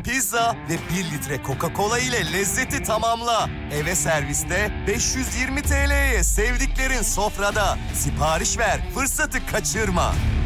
pizza ve 1 litre Coca-Cola ile lezzeti tamamla. Eve serviste 520 TL'ye sevdiklerin sofrada. Sipariş ver, fırsatı kaçırma.